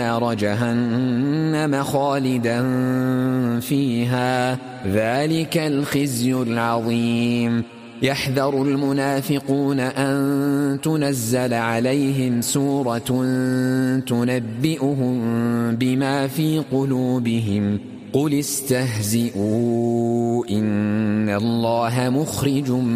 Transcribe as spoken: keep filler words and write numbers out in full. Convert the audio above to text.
نار جهنم خالدا فيها ذلك الخزي العظيم. يحذر المنافقون أن تنزل عليهم سورة تنبئهم بما في قلوبهم قل استهزئوا إن الله مخرج